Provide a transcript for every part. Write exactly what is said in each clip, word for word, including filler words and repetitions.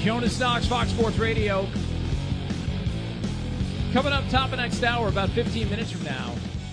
Jonas Knox, Fox Sports Radio. Coming up top of next hour, about fifteen minutes from now,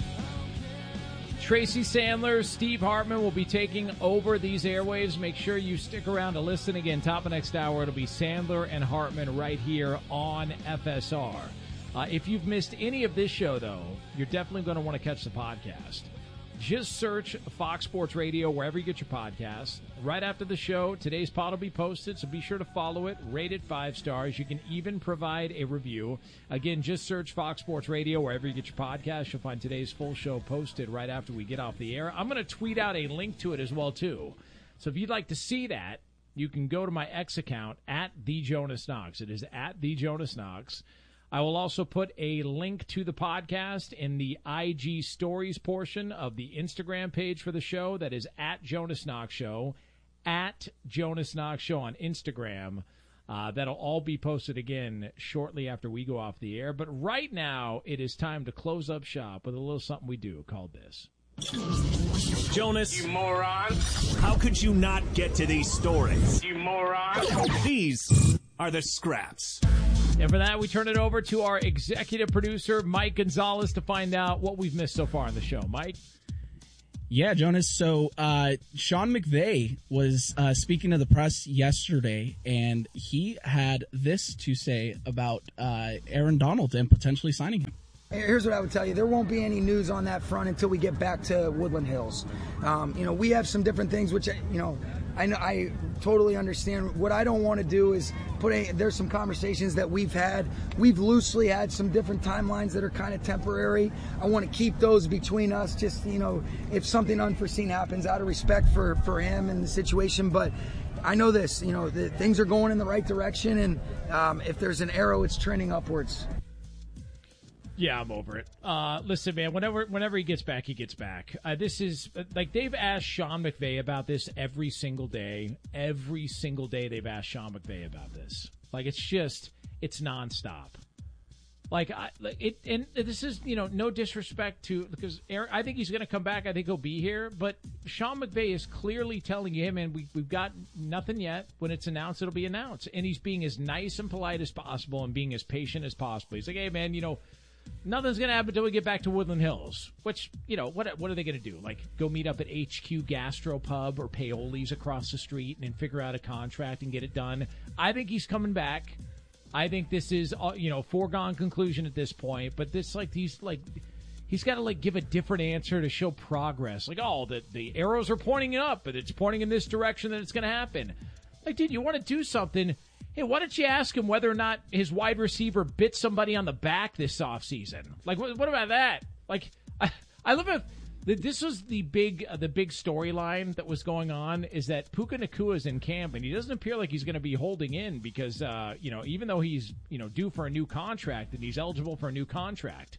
Tracy Sandler, Steve Hartman will be taking over these airwaves. Make sure you stick around to listen. Again, top of next hour, it'll be Sandler and Hartman right here on F S R. Uh, if you've missed any of this show, though, you're definitely going to want to catch the podcast. Just search Fox Sports Radio wherever you get your podcasts. Right after the show, today's pod will be posted, so be sure to follow it. Rate it five stars. You can even provide a review. Again, just search Fox Sports Radio wherever you get your podcasts. You'll find today's full show posted right after we get off the air. I'm going to tweet out a link to it as well, too. So if you'd like to see that, you can go to my X account, at The Jonas Knox. It is at The Jonas Knox. I will also put a link to the podcast in the I G stories portion of the Instagram page for the show. That is at Jonas Knox Show, at Jonas Knox Show on Instagram. Uh, that'll all be posted again shortly after we go off the air. But right now, it is time to close up shop with a little something we do called this. Jonas, you moron. How could you not get to these stories? You moron. These are the scraps. And for that, we turn it over to our executive producer, Mike Gonzalez, to find out what we've missed so far on the show. Mike? Yeah, Jonas. So uh, Sean McVay was uh, speaking to the press yesterday, and he had this to say about uh, Aaron Donald and potentially signing him. Here's what I would tell you. There won't be any news on that front until we get back to Woodland Hills. Um, you know, we have some different things, which, you know, I know, I totally understand. What I don't want to do is put a, there's some conversations that we've had. We've loosely had some different timelines that are kind of temporary. I want to keep those between us, just, you know, if something unforeseen happens, out of respect for, for him and the situation. But I know this, you know, the, things are going in the right direction, and um, if there's an arrow, it's trending upwards. Yeah, I'm over it. Uh, listen, man, whenever whenever he gets back, he gets back. Uh, this is, like, they've asked Sean McVay about this every single day. Every single day they've asked Sean McVay about this. Like, it's just, it's nonstop. Like, I, it, and this is, you know, no disrespect to, because Aaron, I think he's going to come back. I think he'll be here. But Sean McVay is clearly telling you, hey, man, we, we've got nothing yet. When it's announced, it'll be announced. And he's being as nice and polite as possible and being as patient as possible. He's like, hey, man, you know, nothing's going to happen until we get back to Woodland Hills, which, you know, what what are they going to do? Like, go meet up at H Q Gastropub or Paoli's across the street and then figure out a contract and get it done? I think he's coming back. I think this is, you know, foregone conclusion at this point. But this, like, he's, like, he's got to, like, give a different answer to show progress. Like, oh, the, the arrows are pointing up, but it's pointing in this direction that it's going to happen. Like, dude, you want to do something. Hey, why don't you ask him whether or not his wide receiver bit somebody on the back this offseason? Like, what, what about that? Like, I, I love it. This was the big uh, the big storyline that was going on, is that Puka Nacua is in camp, and he doesn't appear like he's going to be holding in because, uh, you know, even though he's, you know, due for a new contract and he's eligible for a new contract.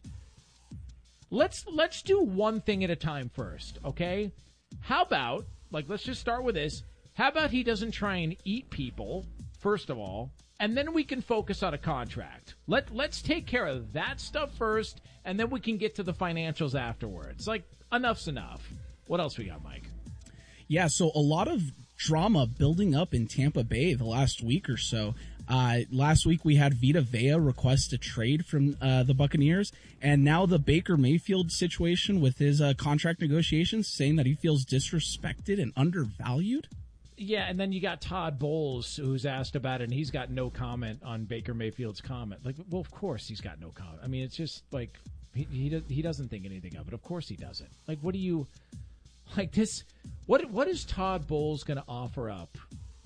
Let's, let's do one thing at a time first, okay? How about, like, let's just start with this. How about he doesn't try and eat people, first of all, and then we can focus on a contract. Let, let's take care of that stuff first, and then we can get to the financials afterwards. Like, enough's enough. What else we got, Mike? Yeah, so a lot of drama building up in Tampa Bay the last week or so. Uh, last week we had Vita Vea request a trade from uh, the Buccaneers, and now the Baker Mayfield situation with his uh, contract negotiations, saying that he feels disrespected and undervalued. Yeah, and then you got Todd Bowles, who's asked about it, and he's got no comment on Baker Mayfield's comment. Like, well, of course he's got no comment. I mean, it's just like he he, he doesn't think anything of it. Of course he doesn't. Like, what do you like this? What what is Todd Bowles going to offer up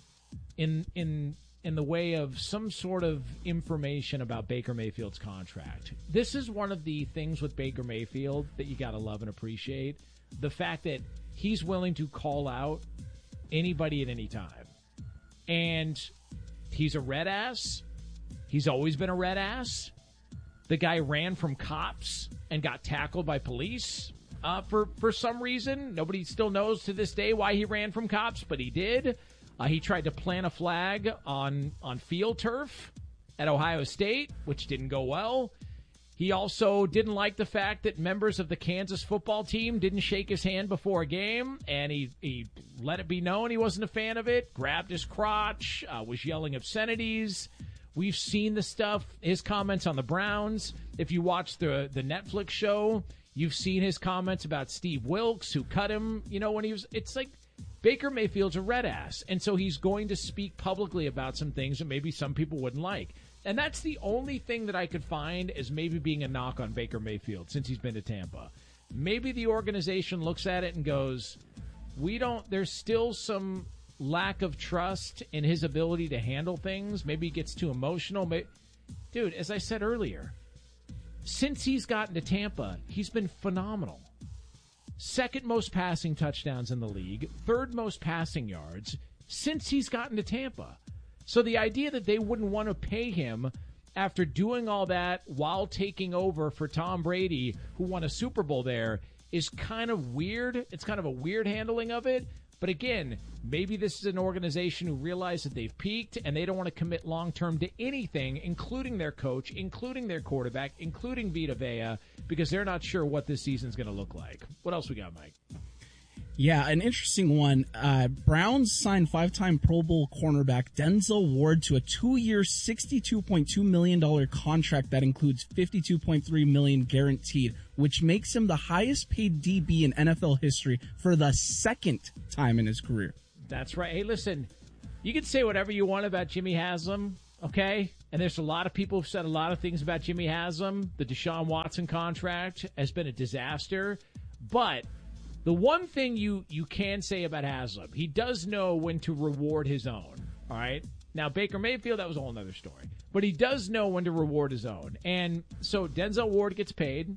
in in in the way of some sort of information about Baker Mayfield's contract? This is one of the things with Baker Mayfield that you got to love and appreciate. The fact that he's willing to call out anybody at any time. And he's a red ass. He's always been a red ass. The guy ran from cops and got tackled by police uh, for, for some reason. Nobody still knows to this day why he ran from cops, but he did. Uh, he tried to plant a flag on, on field turf at Ohio State, which didn't go well. He also didn't like the fact that members of the Kansas football team didn't shake his hand before a game, and he, he let it be known he wasn't a fan of it, grabbed his crotch, uh, was yelling obscenities. We've seen the stuff, his comments on the Browns. If you watch the, the Netflix show, you've seen his comments about Steve Wilkes, who cut him, you know, when he was, it's like Baker Mayfield's a red ass, and so he's going to speak publicly about some things that maybe some people wouldn't like. And that's the only thing that I could find as maybe being a knock on Baker Mayfield since he's been to Tampa. Maybe the organization looks at it and goes, we don't, there's still some lack of trust in his ability to handle things. Maybe he gets too emotional. Maybe, dude, as I said earlier, since he's gotten to Tampa, he's been phenomenal. Second most passing touchdowns in the league, third most passing yards since he's gotten to Tampa. So the idea that they wouldn't want to pay him after doing all that while taking over for Tom Brady, who won a Super Bowl there, is kind of weird. It's kind of a weird handling of it. But again, maybe this is an organization who realized that they've peaked and they don't want to commit long-term to anything, including their coach, including their quarterback, including Vita Vea, because they're not sure what this season's going to look like. What else we got, Mike? Yeah, an interesting one. Uh, Browns signed five-time Pro Bowl cornerback Denzel Ward to a two-year, sixty-two point two million dollars contract that includes fifty-two point three million dollars guaranteed, which makes him the highest-paid D B in N F L history for the second time in his career. That's right. Hey, listen, you can say whatever you want about Jimmy Haslam, okay? And there's a lot of people who've said a lot of things about Jimmy Haslam. The Deshaun Watson contract has been a disaster, but the one thing you, you can say about Haslam, he does know when to reward his own, all right? Now, Baker Mayfield, that was a whole other story. But he does know when to reward his own. And so Denzel Ward gets paid.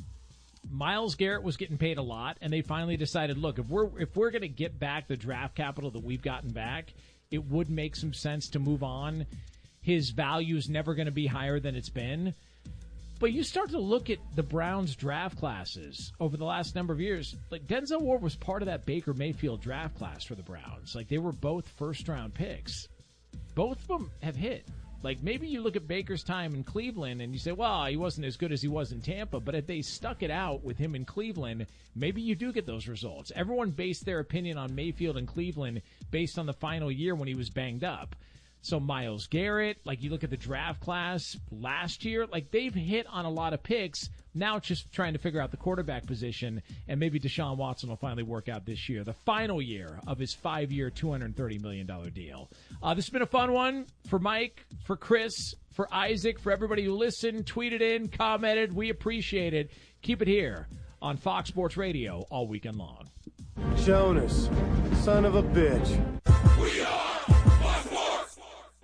Myles Garrett was getting paid a lot, and they finally decided, look, if we're if we're going to get back the draft capital that we've gotten back, it would make some sense to move on. His value is never going to be higher than it's been. But you start to look at the Browns' draft classes over the last number of years. Like, Denzel Ward was part of that Baker Mayfield draft class for the Browns. Like, they were both first-round picks. Both of them have hit. Like, maybe you look at Baker's time in Cleveland and you say, well, he wasn't as good as he was in Tampa. But if they stuck it out with him in Cleveland, maybe you do get those results. Everyone based their opinion on Mayfield in Cleveland based on the final year when he was banged up. So Myles Garrett, like you look at the draft class last year, like they've hit on a lot of picks. Now it's just trying to figure out the quarterback position, and maybe Deshaun Watson will finally work out this year, the final year of his five-year, two hundred thirty million dollars deal. Uh, this has been a fun one for Mike, for Chris, for Isaac, for everybody who listened, tweeted in, commented. We appreciate it. Keep it here on Fox Sports Radio all weekend long. Jonas, son of a bitch. We are Fox Sports.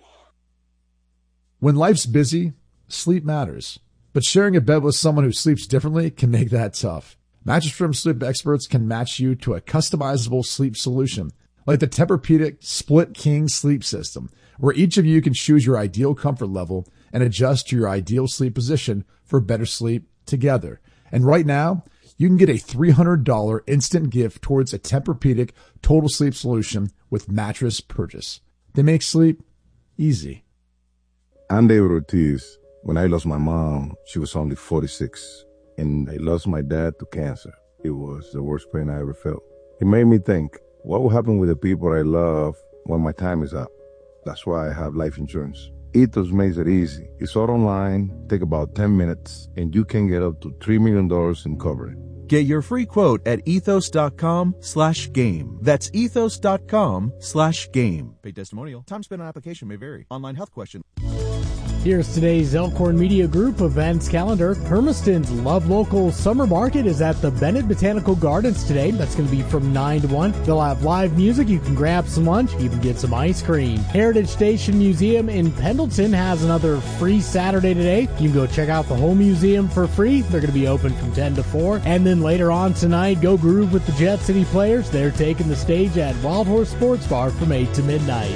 When life's busy, sleep matters. But sharing a bed with someone who sleeps differently can make that tough. Mattress Firm sleep experts can match you to a customizable sleep solution, like the Tempur-Pedic Split King Sleep System, where each of you can choose your ideal comfort level and adjust to your ideal sleep position for better sleep together. And right now, you can get a three hundred dollars instant gift towards a Tempur-Pedic Total Sleep Solution with mattress purchase. They make sleep easy. I'm David Ortiz. When I lost my mom, she was only forty-six, and I lost my dad to cancer. It was the worst pain I ever felt. It made me think, what will happen with the people I love when my time is up? That's why I have life insurance. Ethos makes it easy. It's all online, take about ten minutes, and you can get up to three million dollars in coverage. Get your free quote at ethos.com slash game. That's ethos.com slash game. Paid testimonial. Time spent on application may vary. Online health question. Here's today's Elkhorn Media Group events calendar. Hermiston's Love Local Summer Market is at the Bennett Botanical Gardens today. That's going to be from nine to one. They'll have live music. You can grab some lunch, even get some ice cream. Heritage Station Museum in Pendleton has another free Saturday today. You can go check out the whole museum for free. They're going to be open from ten to four. And then later on tonight, go groove with the Jet City Players. They're taking the stage at Wild Horse Sports Bar from eight to midnight.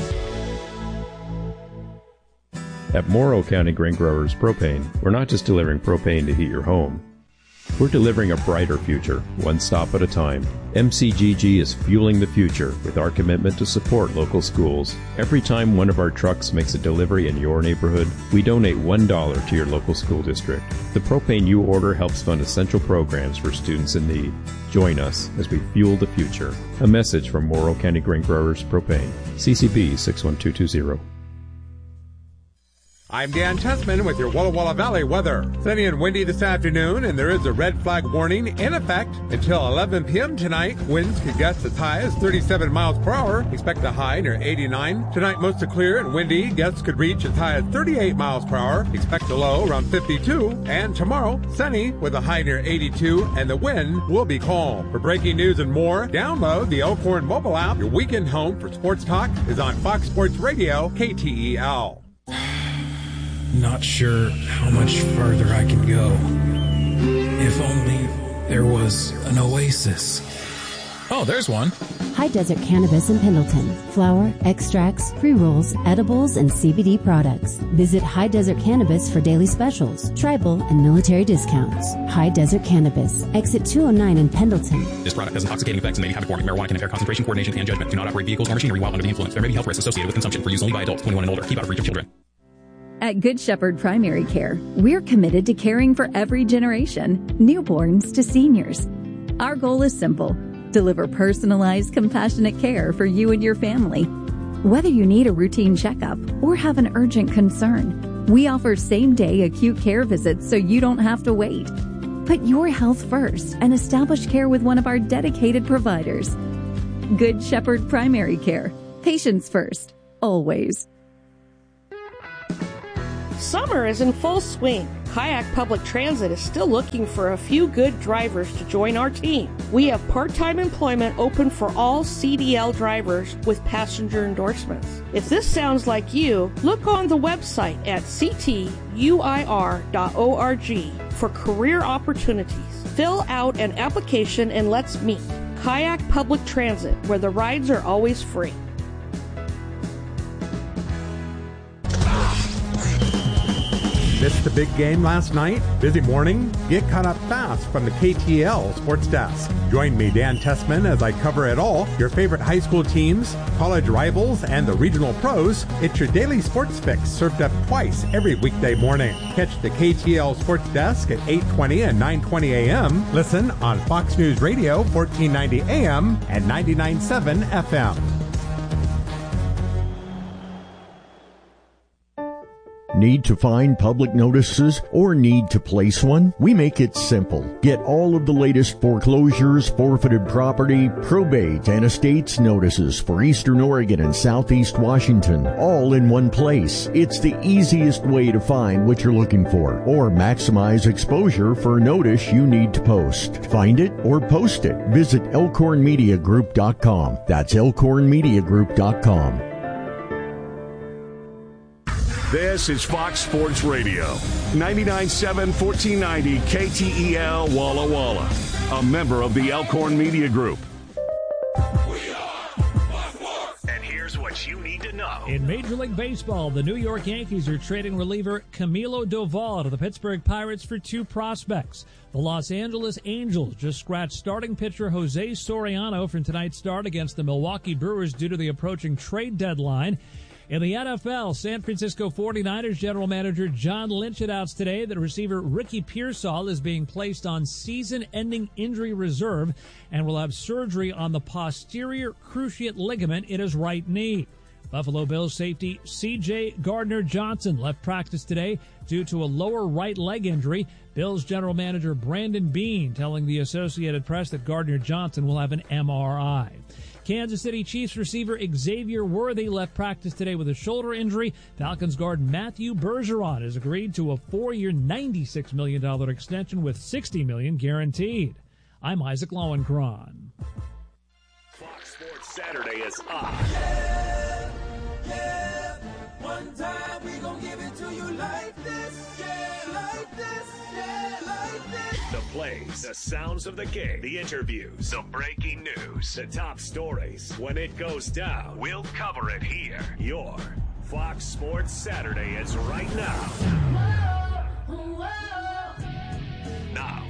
At Morrow County Grain Growers Propane, we're not just delivering propane to heat your home. We're delivering a brighter future, one stop at a time. M C G G is fueling the future with our commitment to support local schools. Every time one of our trucks makes a delivery in your neighborhood, we donate one dollar to your local school district. The propane you order helps fund essential programs for students in need. Join us as we fuel the future. A message from Morrow County Grain Growers Propane. C C B six one two two zero. I'm Dan Tessman with your Walla Walla Valley weather. Sunny and windy this afternoon, and there is a red flag warning in effect until eleven p.m. tonight. Winds could gust as high as thirty-seven miles per hour. Expect a high near eighty-nine. Tonight, mostly clear and windy. Gusts could reach as high as thirty-eight miles per hour. Expect a low around fifty-two. And tomorrow, sunny with a high near eighty-two, and the wind will be calm. For breaking news and more, download the Elkhorn mobile app. Your weekend home for sports talk is on Fox Sports Radio, K T E L. Not sure how much further I can go. If only there was an oasis. Oh, there's one. High Desert Cannabis in Pendleton. Flower, extracts, pre-rolls, edibles, and C B D products. Visit High Desert Cannabis for daily specials, tribal, and military discounts. High Desert Cannabis. Exit two oh nine in Pendleton. This product has intoxicating effects and may be habit-forming. Marijuana can impair concentration, coordination, and judgment. Do not operate vehicles or machinery while under the influence. There may be health risks associated with consumption. For use only by adults twenty-one and older. Keep out of reach of children. At Good Shepherd Primary Care, we're committed to caring for every generation, newborns to seniors. Our goal is simple: deliver personalized, compassionate care for you and your family. Whether you need a routine checkup or have an urgent concern, we offer same-day acute care visits so you don't have to wait. Put your health first and establish care with one of our dedicated providers. Good Shepherd Primary Care. Patients first, always. Summer is in full swing. Kayak Public Transit is still looking for a few good drivers to join our team. We have part-time employment open for all C D L drivers with passenger endorsements. If this sounds like you, look on the website at c t u i r dot org for career opportunities. Fill out an application and let's meet. Kayak Public Transit, where the rides are always free. Missed the big game last night? Busy morning? Get caught up fast from the K T L Sports Desk. Join me, Dan Tessman, as I cover it all. Your favorite high school teams, college rivals, and the regional pros. It's your daily sports fix served up twice every weekday morning. Catch the K T L Sports Desk at eight twenty and nine twenty a.m. Listen on Fox News Radio, fourteen ninety a m and ninety-nine point seven F M. Need to find public notices or need to place one? We make it simple. Get all of the latest foreclosures, forfeited property, probate, and estates notices for Eastern Oregon and Southeast Washington, all in one place. It's the easiest way to find what you're looking for or maximize exposure for a notice you need to post. Find it or post it. Visit elkhorn media group dot com. That's elkhorn media group dot com. This is Fox Sports Radio, ninety-nine point seven, fourteen ninety K T E L Walla Walla, a member of the Elkhorn Media Group. And here's what you need to know. In Major League Baseball, the New York Yankees are trading reliever Camilo Doval to the Pittsburgh Pirates for two prospects. The Los Angeles Angels just scratched starting pitcher Jose Soriano from tonight's start against the Milwaukee Brewers due to the approaching trade deadline. In the N F L, San Francisco forty-niners general manager John Lynch announced today that receiver Ricky Pearsall is being placed on season-ending injury reserve and will have surgery on the posterior cruciate ligament in his right knee. Buffalo Bills safety C J Gardner-Johnson left practice today due to a lower right leg injury. Bills general manager Brandon Beane telling the Associated Press that Gardner-Johnson will have an M R I. Kansas City Chiefs receiver Xavier Worthy left practice today with a shoulder injury. Falcons guard Matthew Bergeron has agreed to a four-year, ninety-six million dollars extension with sixty million dollars guaranteed. I'm Isaac Lowenkron. Fox Sports Saturday is on. Yeah, yeah. One time we gon' give it to you like this. Yeah, like this. Yeah, like this. The plays, the sounds of the game, the interviews, the breaking news, the top stories. When it goes down, we'll cover it here. Your Fox Sports Saturday is right now. Whoa, whoa. Now,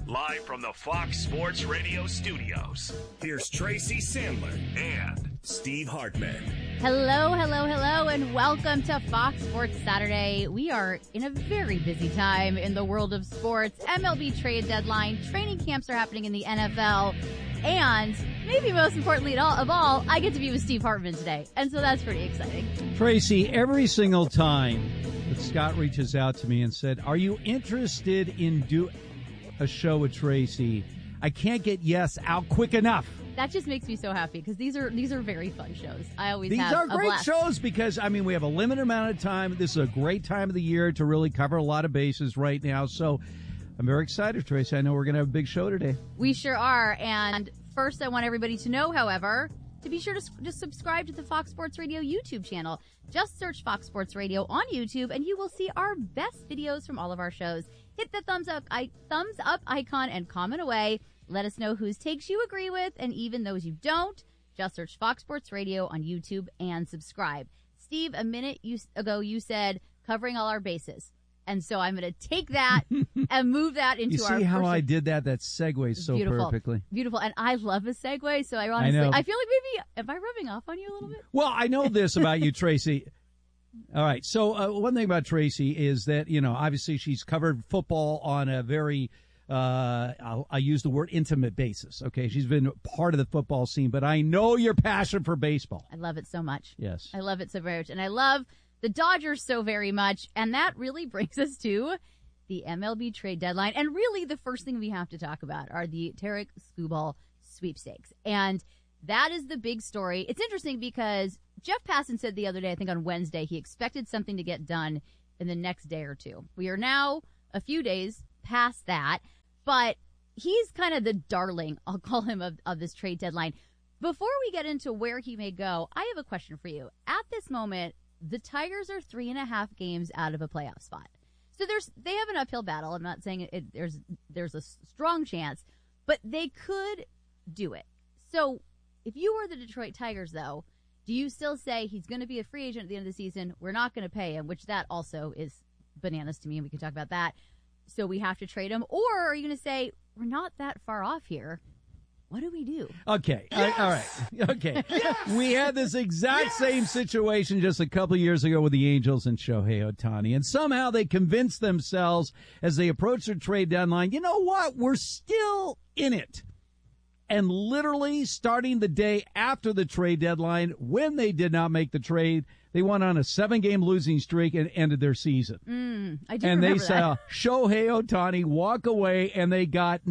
Live from the Fox Sports Radio studios, here's Tracy Sandler and Steve Hartman. Hello, hello, hello, and welcome to Fox Sports Saturday. We are in a very busy time in the world of sports. M L B trade deadline, training camps are happening in the N F L, and maybe most importantly of all, of all, I get to be with Steve Hartman today, and so that's pretty exciting. Tracy, every single time that Scott reaches out to me and said, are you interested in doing a show with Tracy, I can't get yes out quick enough. That just makes me so happy because these are these are very fun shows. I always These have are a great blast. shows because, I mean, we have a limited amount of time. This is a great time of the year to really cover a lot of bases right now. So I'm very excited, Tracy. I know we're going to have a big show today. We sure are. And first, I want everybody to know, however, to be sure to just subscribe to the Fox Sports Radio YouTube channel. Just search Fox Sports Radio on YouTube, and you will see our best videos from all of our shows. Hit the thumbs up, I, thumbs up icon and comment away. Let us know whose takes you agree with, and even those you don't. Just search Fox Sports Radio on YouTube and subscribe. Steve, a minute you, ago you said covering all our bases. And so I'm going to take that and move that into you our see how first I did that? That segues so beautiful, perfectly. Beautiful. And I love a segue, so I honestly, I know. I feel like maybe, am I rubbing off on you a little bit? Well, I know this about you, Tracy. All right. So uh, one thing about Tracy is that, you know, obviously she's covered football on a very, uh, I'll, I use the word intimate basis. Okay. She's been part of the football scene, but I know your passion for baseball. I love it so much. Yes. I love it so very much. And I love the Dodgers so very much. And that really brings us to the M L B trade deadline. And really the first thing we have to talk about are the Tarik Skubal sweepstakes. And that is the big story. It's interesting because Jeff Passan said the other day, I think on Wednesday, he expected something to get done in the next day or two. We are now a few days past that, but he's kind of the darling, I'll call him, of, of this trade deadline. Before we get into where he may go, I have a question for you. At this moment, the Tigers are three and a half games out of a playoff spot. So there's they have an uphill battle. I'm not saying it, it, there's there's a strong chance, but they could do it. So if you were the Detroit Tigers, though, do you still say he's going to be a free agent at the end of the season? We're not going to pay him, which that also is bananas to me, and we can talk about that. So we have to trade him. Or are you going to say, we're not that far off here? What do we do? Okay. Yes! All right. Okay. Yes! We had this exact yes! same situation just a couple of years ago with the Angels and Shohei Ohtani. And somehow they convinced themselves as they approached their trade deadline, you know what? We're still in it. And literally starting the day after the trade deadline, when they did not make the trade, they went on a seven-game losing streak and ended their season. Mm, I do and remember they saw that. Shohei Ohtani walk away, and they got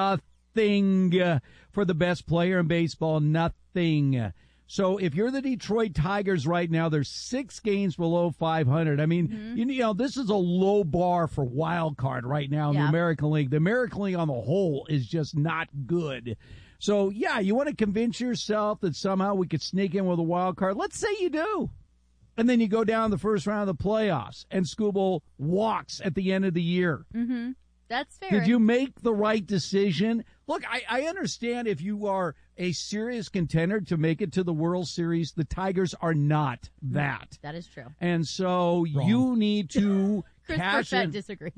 nothing for the best player in baseball, nothing. So if you're the Detroit Tigers right now, they're six games below five hundred. I mean, mm-hmm. you know, this is a low bar for wild card right now in yeah. the American League. The American League on the whole is just not good. So, yeah, you want to convince yourself that somehow we could sneak in with a wild card. Let's say you do. And then you go down the first round of the playoffs, and Skubal walks at the end of the year. Mm-hmm. That's fair. Did you make the right decision? Look, I, I understand if you are a serious contender to make it to the World Series. The Tigers are not that. That is true. And so Wrong. you need to Chris cash in. disagrees.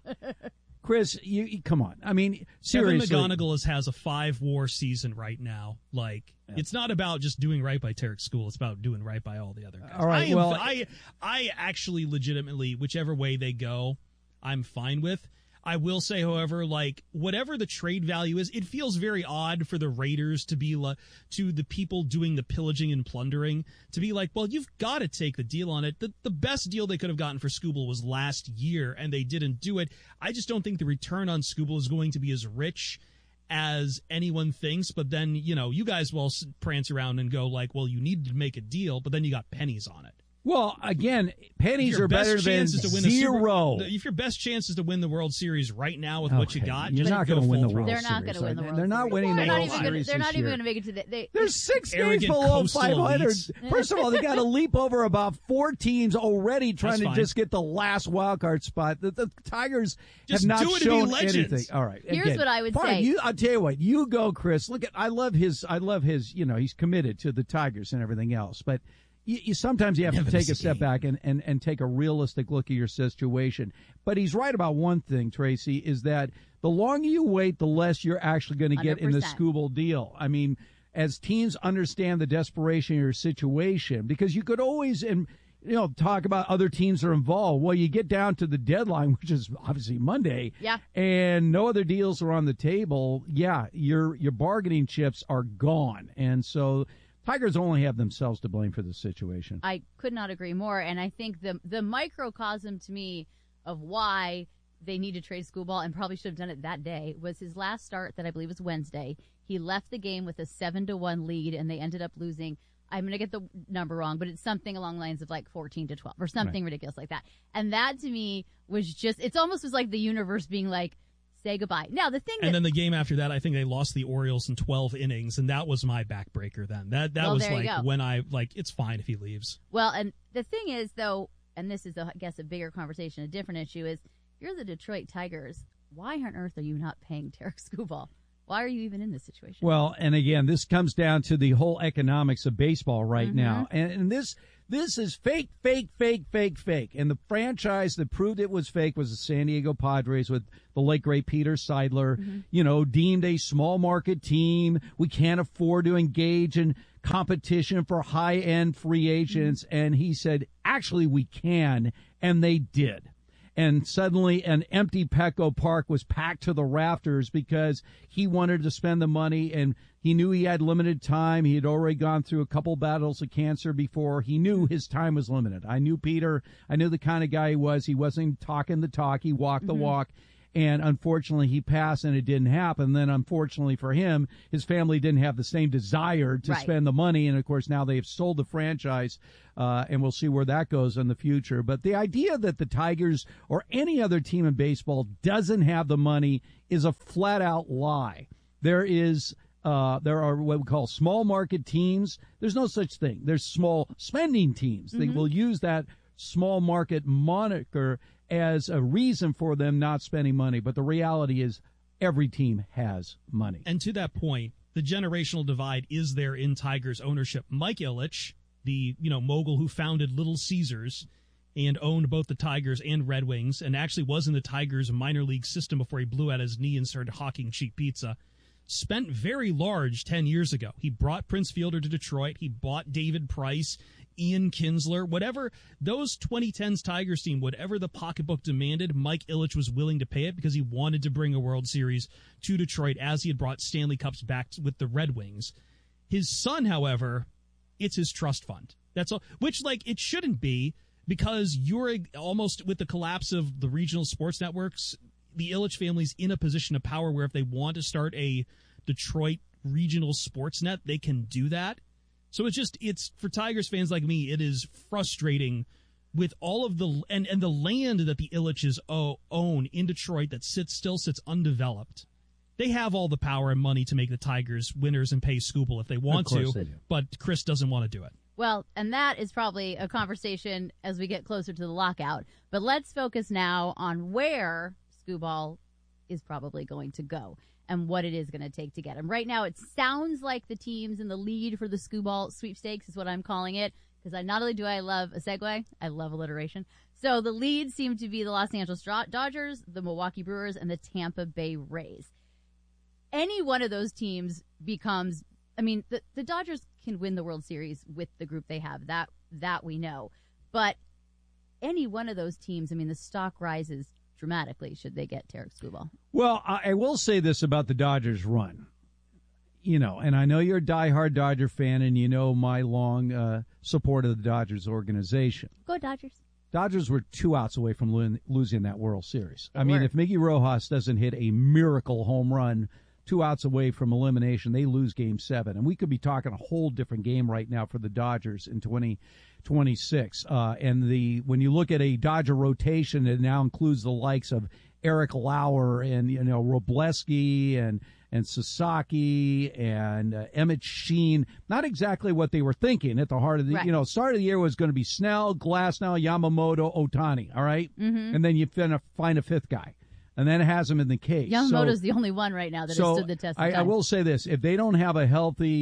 Chris, you, you come on. I mean, seriously. Kevin McGonigal is, has a five-war season right now. Like, yeah. it's not about just doing right by Tarik Skubal. It's about doing right by all the other guys. All right, I am, well, I, I actually legitimately, whichever way they go, I'm fine with. I will say, however, like, whatever the trade value is, it feels very odd for the Raiders to be, la- to the people doing the pillaging and plundering, to be like, well, you've got to take the deal on it. The, the best deal they could have gotten for Skubal was last year, and they didn't do it. I just don't think the return on Skubal is going to be as rich as anyone thinks, but then, you know, you guys will prance around and go like, well, you needed to make a deal, but then you got pennies on it. Well, again, pennies are better than zero. Super, if your best chance is to win the World Series right now with okay. what you got, you're just not going to win the World they're Series. Not going to win the World they're not winning they're the World not Series. They're not this even year. going to make it to the. They, They're six games below five hundred. First of all, they got to leap over about four teams already trying to just get the last wild card spot. The, the Tigers just have not do it shown to be legends. anything. All right, here's again, what I would fine, say. You, I'll tell you what. You go, Chris. Look at. I love his. I love his. You know, he's committed to the Tigers and everything else, but. You, you, sometimes you have Never to take a step back and, and, and take a realistic look at your situation. But he's right about one thing, Tracy, is that the longer you wait, the less you're actually going to get in the one hundred percent. Skubal deal. I mean, as teams understand the desperation of your situation, because you could always, and you know, talk about other teams that are involved. Well, you get down to the deadline, which is obviously Monday, yeah, and no other deals are on the table. Yeah, your your bargaining chips are gone, and so Tigers only have themselves to blame for the situation. I could not agree more, and I think the the microcosm to me of why they need to trade Skubal and probably should have done it that day was his last start that I believe was Wednesday. He left the game with a seven to one lead, and they ended up losing. I'm going to get the number wrong, but it's something along the lines of like fourteen to twelve or something right. ridiculous like that. And that to me was just, it's almost was like the universe being like, say goodbye. Now, the thing And that, then the game after that, I think they lost the Orioles in twelve innings, and that was my backbreaker then. That that well, was there you like go. when I, like, it's fine if he leaves. Well, and the thing is, though, and this is, a, I guess, a bigger conversation, a different issue, is if you're the Detroit Tigers, why on earth are you not paying Tarik Skubal? Why are you even in this situation? Well, and again, this comes down to the whole economics of baseball right Mm-hmm. now. And, and this this is fake, fake, fake, fake, fake. And the franchise that proved it was fake was the San Diego Padres with the late, great Peter Seidler, Mm-hmm. you know, deemed a small market team. We can't afford to engage in competition for high-end free agents. Mm-hmm. And he said, actually, we can. And they did. And suddenly an empty Petco Park was packed to the rafters because he wanted to spend the money, and he knew he had limited time. He had already gone through a couple battles of cancer before. He knew his time was limited. I knew Peter. I knew the kind of guy he was. He wasn't talking the talk. He walked the Mm-hmm. walk. And unfortunately, he passed, and it didn't happen. Then, unfortunately for him, his family didn't have the same desire to Right. spend the money. And, of course, now they've sold the franchise, uh, and we'll see where that goes in the future. But the idea that the Tigers or any other team in baseball doesn't have the money is a flat-out lie. There is uh, there are what we call small market teams. There's no such thing. There's small spending teams. They Mm-hmm. will use that small market moniker as a reason for them not spending money. But the reality is every team has money. And to that point, the generational divide is there in Tigers ownership. Mike Ilitch, the, you know, mogul who founded Little Caesars and owned both the Tigers and Red Wings, and actually was in the Tigers minor league system before he blew out his knee and started hawking cheap pizza, spent very large ten years ago. He brought Prince Fielder to Detroit. He bought David Price, Ian Kinsler, whatever those twenty tens Tigers team, whatever the pocketbook demanded, Mike Ilitch was willing to pay it because he wanted to bring a World Series to Detroit as he had brought Stanley Cups back with the Red Wings. His son, however, it's his trust fund. That's all, which like it shouldn't be, because you're almost, with the collapse of the regional sports networks, the Ilitch family's in a position of power where if they want to start a Detroit regional sports net, they can do that. So it's just, it's for Tigers fans like me, it is frustrating with all of the, and, and the land that the Ilitches own in Detroit that sits, still sits undeveloped. They have all the power and money to make the Tigers winners and pay Skubal if they want Of course to, they do. but Chris doesn't want to do it. Well, and that is probably a conversation as we get closer to the lockout. But let's focus now on where Skubal is probably going to go and what it is going to take to get him. Right now, it sounds like the teams in the lead for the Skubal sweepstakes is what I'm calling it, because I not only do I love a segue, I love alliteration. So the leads seem to be the Los Angeles Dodgers, the Milwaukee Brewers, and the Tampa Bay Rays. Any one of those teams becomes, I mean, the, the Dodgers can win the World Series with the group they have. That that we know. But any one of those teams, I mean, the stock rises dramatically should they get Tarik Skubal. Well, I, I will say this about the Dodgers run. You know, and I know you're a diehard Dodger fan, and you know my long uh, support of the Dodgers organization. Go Dodgers. Dodgers were two outs away from lo- losing that World Series. They I mean, were. if Miggy Rojas doesn't hit a miracle home run two outs away from elimination, they lose game seven. And we could be talking a whole different game right now for the Dodgers in twenty twenty-six. Uh, and the when you look at a Dodger rotation, it now includes the likes of Eric Lauer and, you know, Robleski and and Sasaki and uh, Emmett Sheen. Not exactly what they were thinking at the heart of the, Right. you know, start of the year was going to be Snell, Glasnow, Yamamoto, Ohtani, all right? Mhm. And then you fin- find a fifth guy. And then it has him in the case. Yamamoto's So- the only one right now that so has stood the test of I, time. I will say this. If they don't have a healthy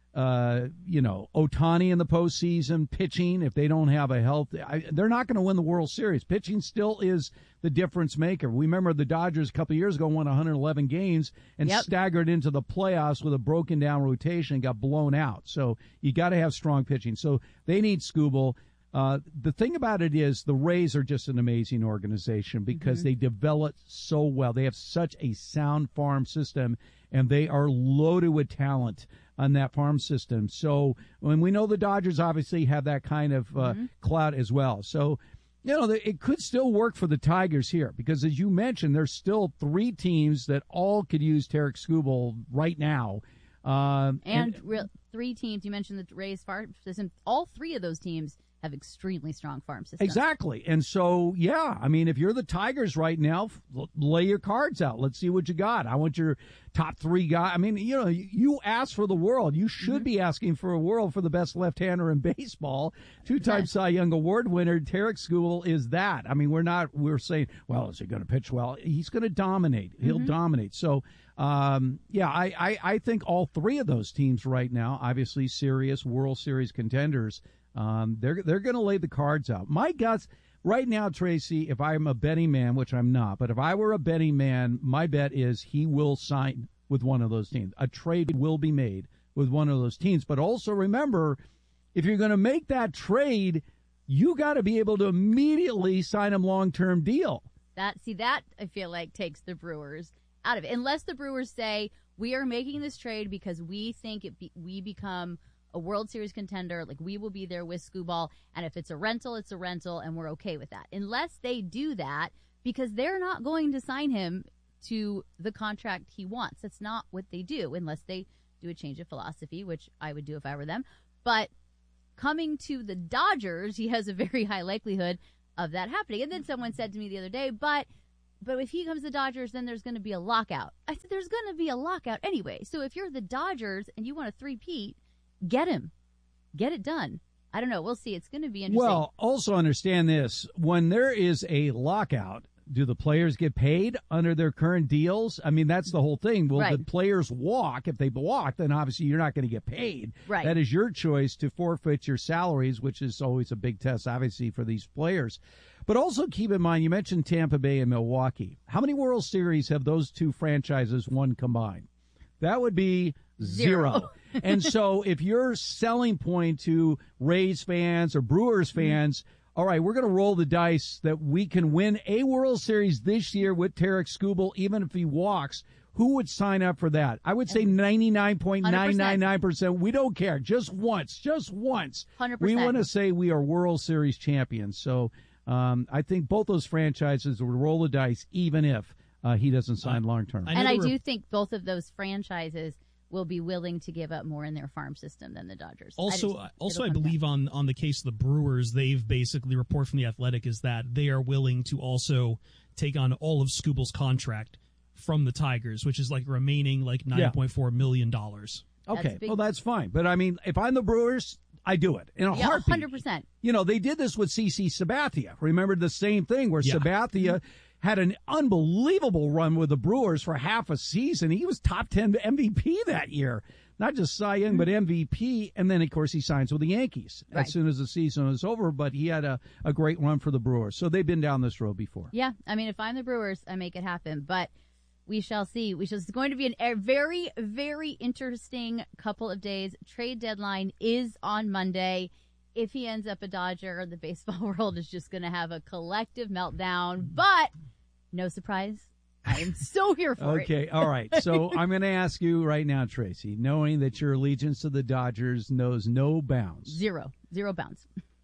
uh, you know, Ohtani in the postseason, pitching, if they don't have a health, I, they're not going to win the World Series. Pitching still is the difference maker. We remember the Dodgers a couple of years ago won one hundred eleven games and Yep. staggered into the playoffs with a broken down rotation and got blown out. So you got to have strong pitching. So they need Skubal. Uh, the thing about it is the Rays are just an amazing organization because Mhm. they develop so well. They have such a sound farm system, and they are loaded with talent on that farm system. So when we know the Dodgers obviously have that kind of uh, Mhm. clout as well. So, you know, it could still work for the Tigers here because, as you mentioned, there's still three teams that all could use Tarik Skubal right now. Um, And, real, three teams, you mentioned the Rays farm system. All three of those teams have extremely strong farm systems. Exactly. And so, yeah, I mean, if you're the Tigers right now, f- lay your cards out. Let's see what you got. I want your top three guys. I mean, you know, you ask for the world. You should Mm-hmm. be asking for a world for the best left-hander in baseball. Two-time Cy Young Award winner, Tarik Skubal is that. I mean, we're not, we're saying, well, is he going to pitch well? He's going to dominate. He'll Mhm. dominate. So, um, yeah, I, I, I think all three of those teams right now, obviously serious World Series contenders, Um, they're they're going to lay the cards out. My guts right now, Tracy, if I'm a betting man, which I'm not, but if I were a betting man, my bet is he will sign with one of those teams. A trade will be made with one of those teams. But also remember, if you're going to make that trade, you got to be able to immediately sign him long-term deal. That see that I feel like takes the Brewers out of it. Unless the Brewers say we are making this trade because we think it be, we become a World Series contender, like we will be there with Skubal, and if it's a rental, it's a rental, and we're okay with that. Unless they do that, because they're not going to sign him to the contract he wants. That's not what they do, unless they do a change of philosophy, which I would do if I were them. But coming to the Dodgers, he has a very high likelihood of that happening. And then someone said to me the other day, but but if he comes to the Dodgers, then there's going to be a lockout. I said, there's going to be a lockout anyway. So if you're the Dodgers and you want a three-peat, get him. Get it done. I don't know. We'll see. It's going to be interesting. Well, also understand this. When there is a lockout, do the players get paid under their current deals? I mean, that's the whole thing. Will Right. the players walk? If they walk, then obviously you're not going to get paid. Right. That is your choice to forfeit your salaries, which is always a big test, obviously, for these players. But also keep in mind, you mentioned Tampa Bay and Milwaukee. How many World Series have those two franchises won combined? That would be zero. Zero. And so if your selling point to Rays fans or Brewers fans, all right, we're going to roll the dice that we can win a World Series this year with Tarik Skubal, even if he walks, who would sign up for that? I would say ninety-nine point nine nine nine percent. We don't care. Just once, just once. one hundred We percent. want to say we are World Series champions. So um, I think both those franchises would roll the dice, even if uh, he doesn't sign long term. And I do think both of those franchises will be willing to give up more in their farm system than the Dodgers. I Also, just- also, it'll I come believe on on the case of the Brewers, they've basically report from the Athletic is that they are willing to also take on all of Skubal's contract from the Tigers, which is like remaining like nine point four million dollars. Okay, well, that's fine. But, I mean, if I'm the Brewers, I do it in a Yeah, heartbeat. one hundred percent. You know, they did this with C C Sabathia. Remember the same thing where Yeah. Sabathia had an unbelievable run with the Brewers for half a season. He was top ten M V P that year. Not just Cy Young, but M V P. And then, of course, he signs with the Yankees Right. as soon as the season was over. But he had a, a great run for the Brewers. So they've been down this road before. Yeah, I mean, if I'm the Brewers, I make it happen. But we shall see. We shall. It's going to be an, a very, very interesting couple of days. Trade deadline is on Monday. If he ends up a Dodger, the baseball world is just going to have a collective meltdown. But no surprise, I am so here for it. Okay, all right. So I'm going to ask you right now, Tracy, knowing that your allegiance to the Dodgers knows no bounds. Zero. Zero bounds.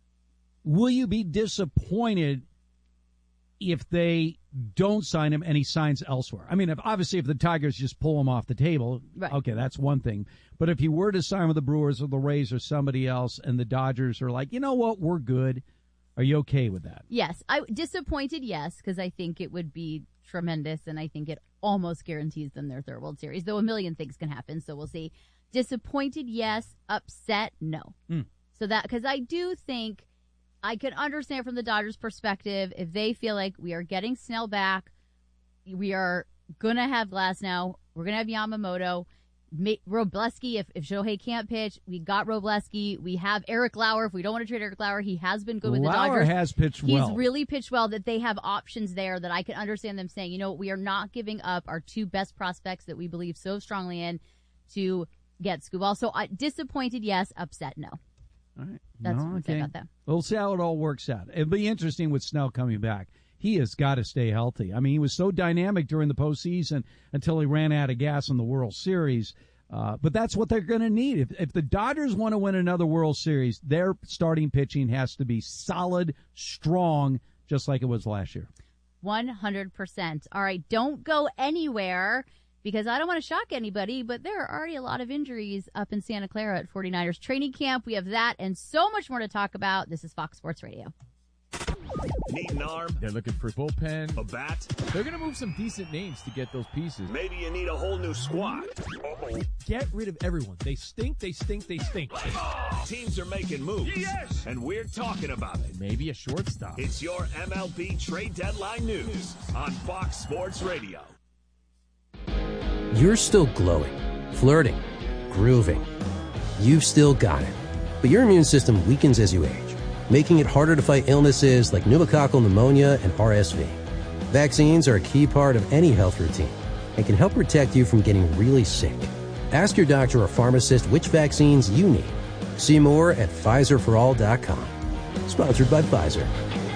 Will you be disappointed if they don't sign him and he signs elsewhere? I mean, if obviously if the Tigers just pull him off the table, Right. okay, that's one thing. But if he were to sign with the Brewers or the Rays or somebody else and the Dodgers are like, you know what, we're good, are you okay with that? Yes. I disappointed, yes, because I think it would be tremendous, and I think it almost guarantees them their third World Series, though a million things can happen, so we'll see. Disappointed, yes. Upset, no. Mm. So that, because I do think I can understand from the Dodgers' perspective if they feel like we are getting Snell back, we are going to have Glasnow, we're going to have Yamamoto. Ma- Robleski, if, if Shohei can't pitch, we got Robleski. We have Eric Lauer. If we don't want to trade Eric Lauer, he has been good with the Lauer Dodgers. has pitched He's well. He's really pitched well, that they have options there that I can understand them saying, you know, we are not giving up our two best prospects that we believe so strongly in to get Skubal. So uh, disappointed, yes. Upset, no. All right. That's no, what okay. I about that. We'll see how it all works out. It'll be interesting with Snell coming back. He has got to stay healthy. I mean, he was so dynamic during the postseason until he ran out of gas in the World Series. Uh, but that's what they're going to need. If, if the Dodgers want to win another World Series, their starting pitching has to be solid, strong, just like it was last year. one hundred percent. All right, don't go anywhere because I don't want to shock anybody, but there are already a lot of injuries up in Santa Clara at 49ers training camp. We have that and so much more to talk about. This is Fox Sports Radio. Need an arm? They're looking for bullpen. A bat? They're going to move some decent names to get those pieces. Maybe you need a whole new squad. Uh-oh. Get rid of everyone. They stink, they stink, they stink. Teams are making moves. Yes! And we're talking about it. Maybe a shortstop. It's your M L B trade deadline news on Fox Sports Radio. You're still glowing, flirting, grooving. You've still got it. But your immune system weakens as you age, making it harder to fight illnesses like pneumococcal pneumonia and R S V. Vaccines are a key part of any health routine and can help protect you from getting really sick. Ask your doctor or pharmacist which vaccines you need. See more at Pfizer for all dot com. Sponsored by Pfizer.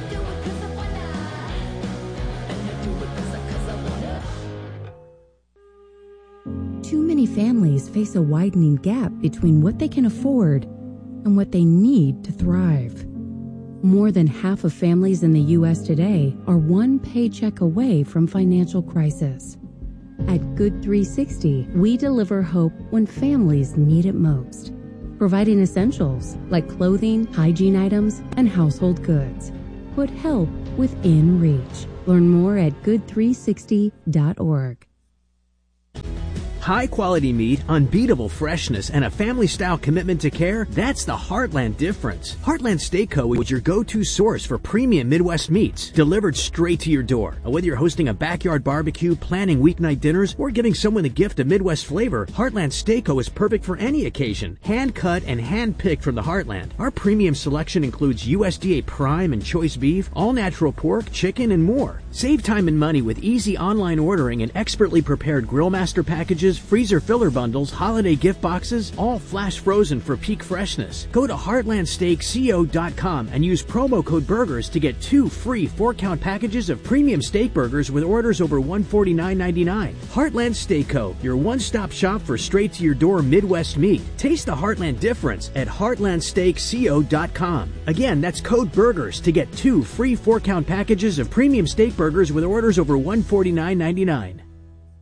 Too many families face a widening gap between what they can afford and what they need to thrive. More than half of families in the U S today are one paycheck away from financial crisis. At Good three sixty, we deliver hope when families need it most, providing essentials like clothing, hygiene items, and household goods. Put help within reach. Learn more at good three sixty dot org. High quality meat, unbeatable freshness, and a family style commitment to care, that's the Heartland difference. Heartland Steak Co. is your go-to source for premium Midwest meats, delivered straight to your door. Whether you're hosting a backyard barbecue, planning weeknight dinners, or giving someone a gift of Midwest flavor, Heartland Steak Co. is perfect for any occasion. Hand cut and hand picked from the Heartland. Our premium selection includes U S D A prime and choice beef, all natural pork, chicken, and more. Save time and money with easy online ordering and expertly prepared Grillmaster packages, freezer filler bundles, holiday gift boxes, all flash frozen for peak freshness. Go to heartland steak co dot com and use promo code BURGERS to get two free four-count packages of premium steak burgers with orders over one hundred forty-nine dollars and ninety-nine cents. Heartland Steak Co., your one-stop shop for straight-to-your-door Midwest meat. Taste the Heartland difference at heartland steak co dot com. Again, that's code BURGERS to get two free four-count packages of premium steak burgers with orders over one hundred forty-nine dollars and ninety-nine cents.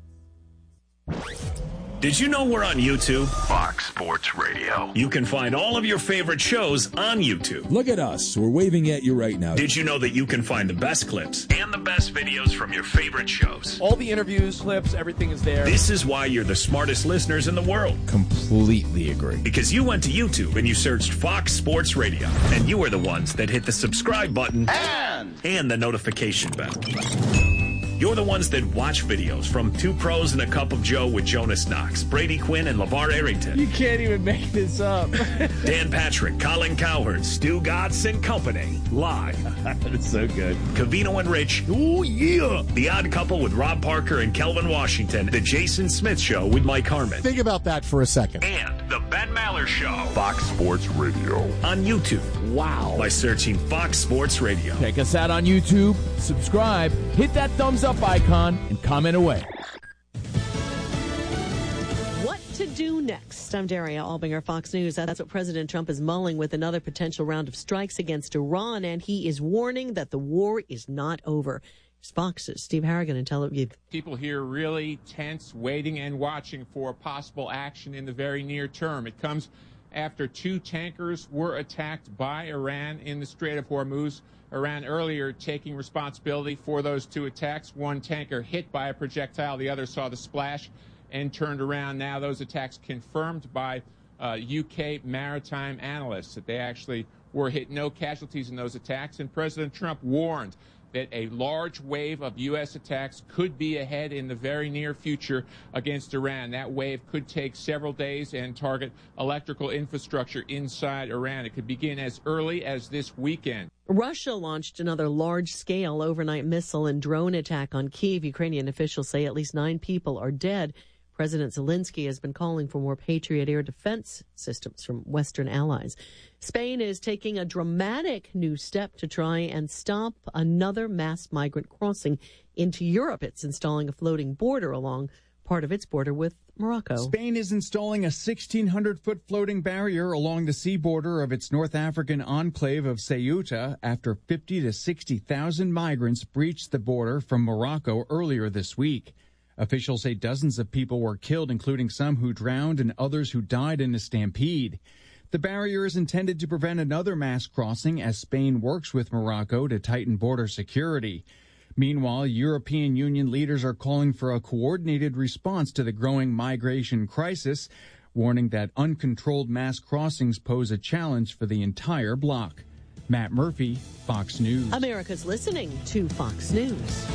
Did you know we're on YouTube? Fox Sports Radio. You can find all of your favorite shows on YouTube. Look at us. We're waving at you right now. Did you know that you can find the best clips and the best videos from your favorite shows? All the interviews, clips, everything is there. This is why you're the smartest listeners in the world. Completely agree. Because you went to YouTube and you searched Fox Sports Radio, and you are the ones that hit the subscribe button and, and the notification bell. You're the ones that watch videos from Two Pros and a Cup of Joe with Jonas Knox, Brady Quinn, and LeVar Arrington. You can't even make this up. Dan Patrick, Colin Cowherd, Stu Gatz and Company. Live. That's so good. Cavino and Rich. Oh, yeah. The Odd Couple with Rob Parker and Kelvin Washington. The Jason Smith Show with Mike Harmon. Think about that for a second. And The Ben Maller Show. Fox Sports Radio. On YouTube. Wow. By searching Fox Sports Radio. Check us out on YouTube. Subscribe. Hit that thumbs up icon and comment away. What to do next? I'm Daria Albinger, Fox News. That's what President Trump is mulling with another potential round of strikes against Iran, and he is warning that the war is not over. Here's Fox's Steve Harrigan in Tel Aviv. People here really tense, waiting and watching for possible action in the very near term. It comes after two tankers were attacked by Iran in the Strait of Hormuz. Iran earlier taking responsibility for those two attacks. One tanker hit by a projectile. The other saw the splash and turned around. Now those attacks confirmed by uh, U K maritime analysts that they actually were hit. No casualties in those attacks. And President Trump warned that a large wave of U S attacks could be ahead in the very near future against Iran. That wave could take several days and target electrical infrastructure inside Iran. It could begin as early as this weekend. Russia launched another large-scale overnight missile and drone attack on Kyiv. Ukrainian officials say at least nine people are dead. President Zelensky has been calling for more Patriot air defense systems from Western allies. Spain is taking a dramatic new step to try and stop another mass migrant crossing into Europe. It's installing a floating border along part of its border with Morocco. Spain is installing a sixteen hundred foot floating barrier along the sea border of its North African enclave of Ceuta after fifty to sixty thousand migrants breached the border from Morocco earlier this week. Officials say dozens of people were killed, including some who drowned and others who died in a stampede. The barrier is intended to prevent another mass crossing as Spain works with Morocco to tighten border security. Meanwhile, European Union leaders are calling for a coordinated response to the growing migration crisis, warning that uncontrolled mass crossings pose a challenge for the entire bloc. Matt Murphy, Fox News. America's listening to Fox News.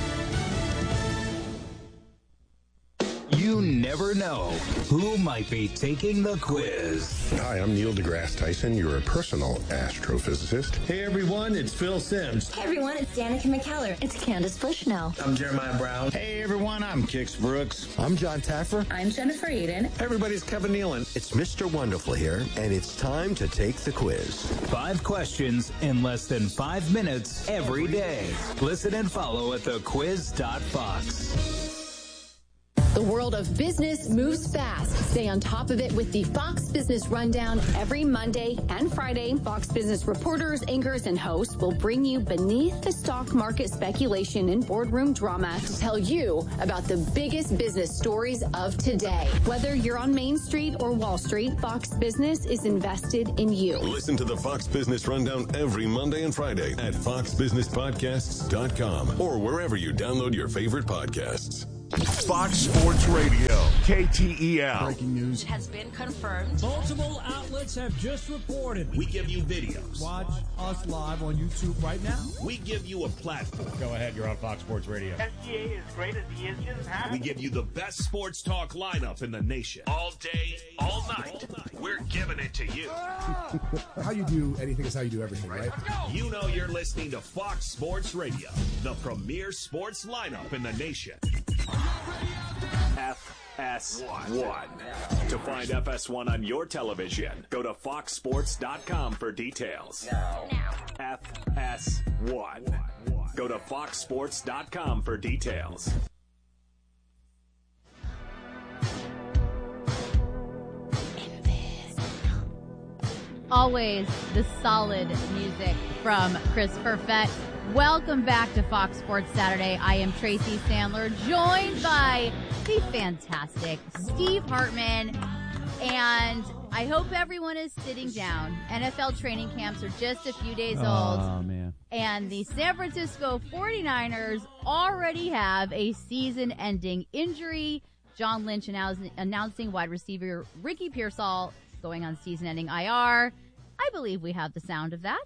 You never know who might be taking the quiz. Hi, I'm Neil deGrasse Tyson, your personal astrophysicist. Hey everyone, it's Phil Simms. Hey everyone, it's Danica McKellar. It's Candace Bushnell. I'm Jeremiah Brown. Hey everyone, I'm Kix Brooks. I'm John Taffer. I'm Jennifer Eden. Hey everybody's Kevin Nealon. It's Mister Wonderful here, and it's time to take the quiz. Five questions in less than five minutes every day. Listen and follow at the quiz dot fox. The world of business moves fast. Stay on top of it with the Fox Business Rundown every Monday and Friday. Fox Business reporters, anchors, and hosts will bring you beneath the stock market speculation and boardroom drama to tell you about the biggest business stories of today. Whether you're on Main Street or Wall Street, Fox Business is invested in you. Listen to the Fox Business Rundown every Monday and Friday at fox business podcasts dot com or wherever you download your favorite podcasts. Fox Sports Radio, K T E L. Breaking news has been confirmed. Multiple outlets have just reported. We give you videos. Watch us live on YouTube right now. We give you a platform. Go ahead, you're on Fox Sports Radio. S G A is great as he is just have. We give you the best sports talk lineup in the nation. All day, all night. We're giving it to you. How you do anything is how you do everything, right? You know you're listening to Fox Sports Radio, the premier sports lineup in the nation. F S one. To find F S one on your television, go to fox sports dot com for details. Now. F S one. Go to fox sports dot com for details. Always the solid music from Chris Perfett. Welcome back to Fox Sports Saturday. I am Tracy Sandler, joined by the fantastic Steve Hartman. And I hope everyone is sitting down. N F L training camps are just a few days old. Oh, man. And the San Francisco forty-niners already have a season-ending injury. John Lynch announcing, announcing wide receiver Ricky Pearsall going on season-ending I R. I believe we have the sound of that.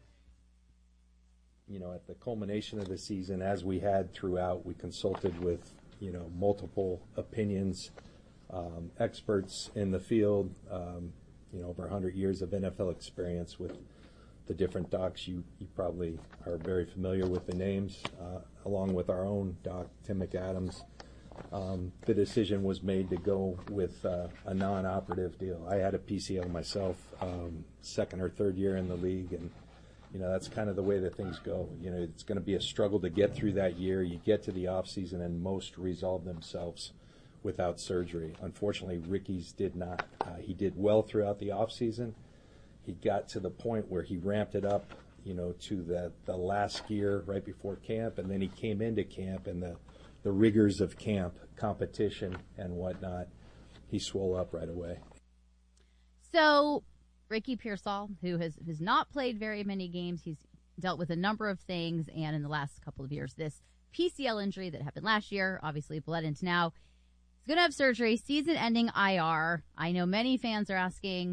You know, at the culmination of the season, as we had throughout, we consulted with, you know, multiple opinions, um, experts in the field, um, you know, over one hundred years of N F L experience with the different docs. You, you probably are very familiar with the names, uh, along with our own doc, Tim McAdams. Um, the decision was made to go with uh, a non-operative deal. I had a P C L myself, um, second or third year in the league, and you know, that's kind of the way that things go. You know, it's going to be a struggle to get through that year. You get to the off season, and most resolve themselves without surgery. Unfortunately, Ricky's did not. Uh, he did well throughout the off season. He got to the point where he ramped it up, you know, to the, the last gear right before camp, and then he came into camp, and the, the rigors of camp, competition and whatnot, he swole up right away. So Ricky Pearsall, who has, has not played very many games, he's dealt with a number of things, and in the last couple of years, this P C L injury that happened last year, obviously bled into now. He's going to have surgery, season-ending I R. I know many fans are asking,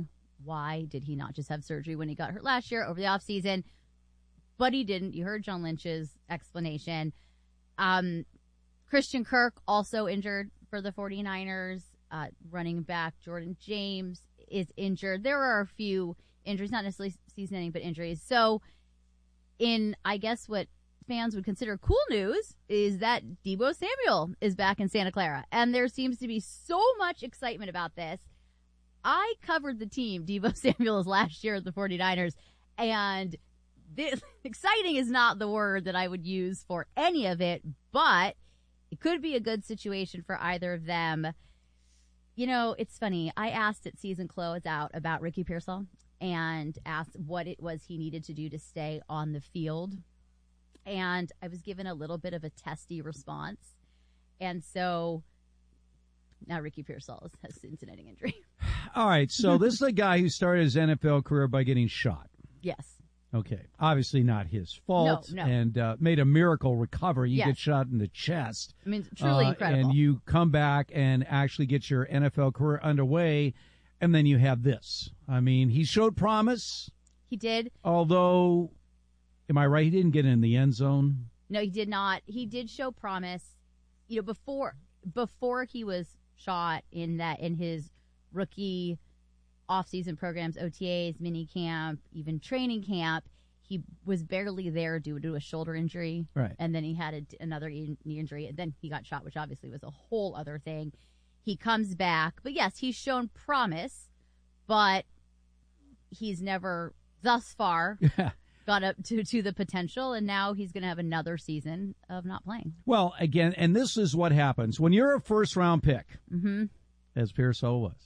why did he not just have surgery when he got hurt last year over the offseason? But he didn't. You heard John Lynch's explanation. Um, Christian Kirk also injured for the 49ers. Uh, running back Jordan James is injured. There are a few injuries, not necessarily season-ending, but injuries. So in, I guess, what fans would consider cool news is that Deebo Samuel is back in Santa Clara. And there seems to be so much excitement about this. I covered the team Deebo Samuel's last year at the 49ers, and this, exciting is not the word that I would use for any of it, but it could be a good situation for either of them. You know, it's funny. I asked at season close out about Ricky Pearsall and asked what it was he needed to do to stay on the field. And I was given a little bit of a testy response. And so now Ricky Pearsall has season-ending injury. All right, so this is a guy who started his N F L career by getting shot. Yes. Okay, obviously not his fault, No, no. and uh, made a miracle recovery. You Yes. get shot in the chest. I mean, truly uh, incredible. And you come back and actually get your N F L career underway, and then you have this. I mean, he showed promise, He did. although, am I right, he didn't get in the end zone? No, he did not. He did show promise. You know, before before he was shot in that in his rookie off-season programs, O T As, mini camp, even training camp, he was barely there due to a shoulder injury. Right. And then he had a, another knee injury, and then he got shot, which obviously was a whole other thing. He comes back. But yes, he's shown promise, but he's never thus far got up to, to the potential, and now he's going to have another season of not playing. Well, again, and this is what happens. When you're a first-round pick, Mm-hmm. as Pearsall was,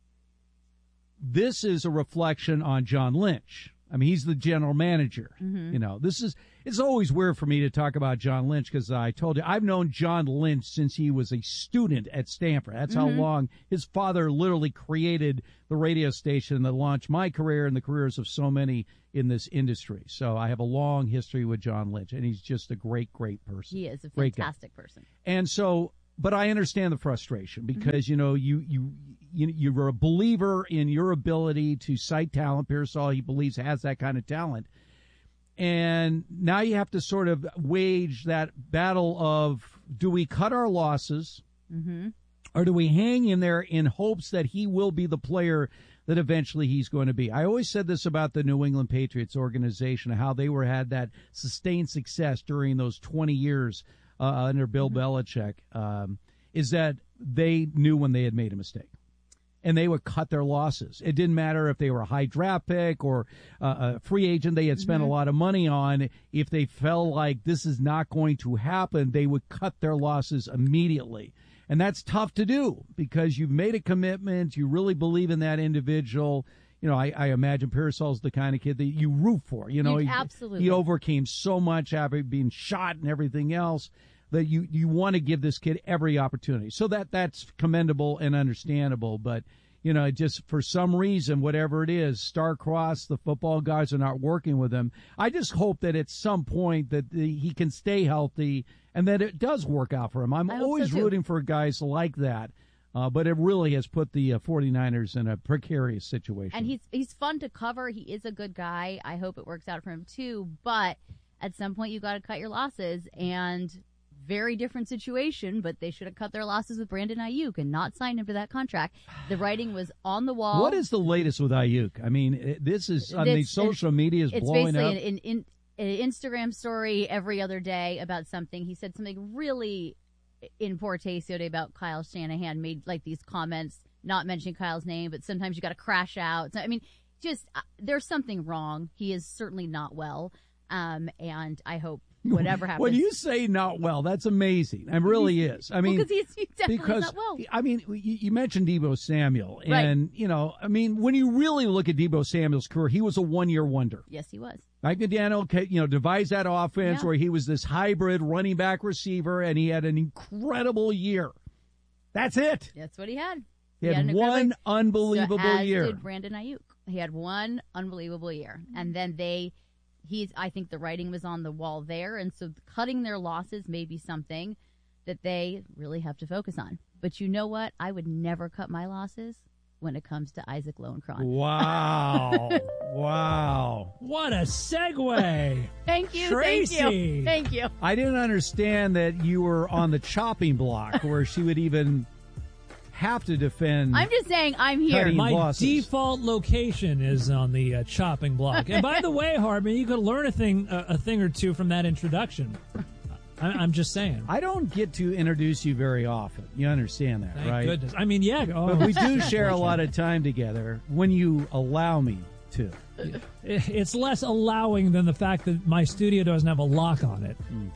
this is a reflection on John Lynch. I mean, he's the general manager. Mhm. You know, this is, it's always weird for me to talk about John Lynch because I told you, I've known John Lynch since he was a student at Stanford. That's Mhm. how long his father literally created the radio station that launched my career and the careers of so many in this industry. So I have a long history with John Lynch, and he's just a great, great person. He is a Great guy. fantastic person. And so, but I understand the frustration because, you know, you, you, you, you're a believer in your ability to cite talent. Pearsall, he believes, has that kind of talent. And now you have to sort of wage that battle of, do we cut our losses Mm-hmm. or do we hang in there in hopes that he will be the player that eventually he's going to be? I always said this about the New England Patriots organization, how they were had that sustained success during those twenty years uh, under Bill Mm-hmm. Belichick, um, is that they knew when they had made a mistake. And they would cut their losses. It didn't matter if they were a high draft pick or uh, a free agent they had spent Mhm. a lot of money on. If they felt like this is not going to happen, they would cut their losses immediately. And that's tough to do because you've made a commitment. You really believe in that individual. You know, I, I imagine Pearsall's the kind of kid that you root for. You know, You- he, absolutely. he overcame so much after being shot and everything else that you, you want to give this kid every opportunity. So that that's commendable and understandable. But, you know, just for some reason, whatever it is, star-crossed, the football guys are not working with him. I just hope that at some point that the, he can stay healthy and that it does work out for him. I'm I hope always so, too. rooting for guys like that. Uh, but it really has put the uh, 49ers in a precarious situation. And he's he's fun to cover. He is a good guy. I hope it works out for him too. But at some point, you got to cut your losses. And very different situation. But they should have cut their losses with Brandon Ayuk and not signed him to that contract. The writing was on the wall. What is the latest with Ayuk? I mean, it, this is on the It's- social media is It's blowing basically up. an, an, an Instagram story every other day about something. He said something really in poor taste the other day about Kyle Shanahan, made like these comments, not mentioning Kyle's name, but sometimes you got to crash out. So, I mean, just uh, there's something wrong. He is certainly not well. Um, and I hope whatever happens. When you say not well, that's amazing. It really is. I mean, because he's, he's definitely because not well. I mean, you, you mentioned Deebo Samuel, Right. and you know, I mean, when you really look at Deebo Samuel's career, he was a one-year wonder. Yes, he was. Mike McDaniel, you know, devised that offense Yeah. where he was this hybrid running back receiver, and he had an incredible year. That's it. That's what he had. He had an one incredible- unbelievable so as year. Did Brandon Ayuk. He had one unbelievable year, and then they, he's. I think the writing was on the wall there, and so cutting their losses may be something that they really have to focus on. But you know what? I would never cut my losses when it comes to Isaac Lowenkron. Wow. Wow. What a segue. Thank you. Tracy. Thank you. Thank you. I didn't understand that you were on the chopping block where she would even have to defend. I'm just saying I'm here. My bosses. default location is on the uh, chopping block. And by the way, Hardman, you could learn a thing, uh, a thing or two from that introduction. I, I'm just saying. I don't get to introduce you very often. You understand that, Thank right? goodness. I mean, yeah. Oh, but we do share a lot of time together when you allow me to. It's less allowing than the fact that my studio doesn't have a lock on it. Mm.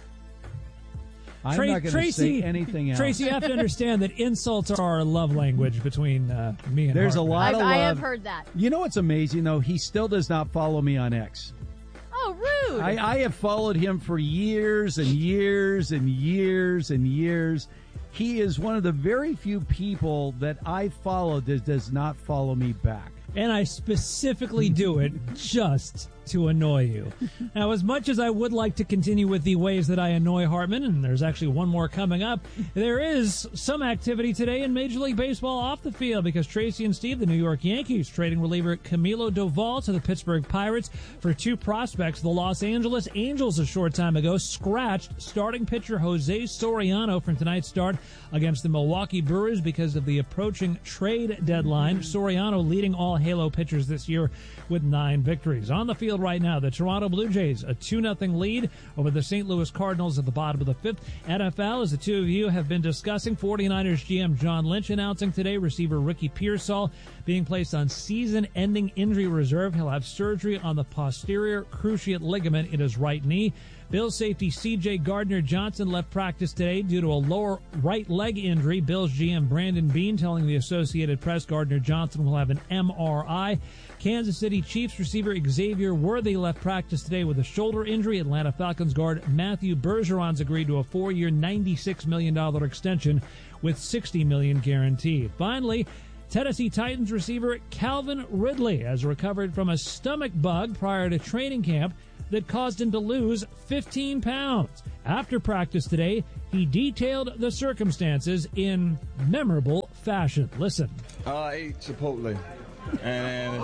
I'm Tra- not going to Tracy, say anything else. Tracy, you have to understand that insults are our love language between uh, me and There's Hardman. a lot I've, of love. I have heard that. You know what's amazing, though? He still does not follow me on X. Oh, rude. I, I have followed him for years and years and years and years. He is one of the very few people that I follow that does not follow me back. And I specifically do it just to annoy you. Now, as much as I would like to continue with the ways that I annoy Hartman, and there's actually one more coming up, there is some activity today in Major League Baseball off the field because Tracy and Steve, the New York Yankees, trading reliever Camilo Doval to the Pittsburgh Pirates for two prospects. The Los Angeles Angels a short time ago scratched starting pitcher Jose Soriano from tonight's start against the Milwaukee Brewers because of the approaching trade deadline. Soriano leading all Halo pitchers this year with nine victories. On the field right now, the Toronto Blue Jays, a two nothing lead over the Saint Louis Cardinals at the bottom of the fifth. N F L, as the two of you have been discussing, 49ers G M John Lynch announcing today receiver Ricky Pearsall being placed on season-ending injury reserve. He'll have surgery on the posterior cruciate ligament in his right knee. Bills safety C J Gardner-Johnson left practice today due to a lower right leg injury. Bills G M Brandon Beane telling the Associated Press Gardner-Johnson will have an M R I. Kansas City Chiefs receiver Xavier Worthy left practice today with a shoulder injury. Atlanta Falcons guard Matthew Bergeron's agreed to a four-year, ninety-six million dollars extension with sixty million dollars guaranteed. Finally, Tennessee Titans receiver Calvin Ridley has recovered from a stomach bug prior to training camp that caused him to lose fifteen pounds. After practice today, he detailed the circumstances in memorable fashion. Listen. I ate Chipotle. And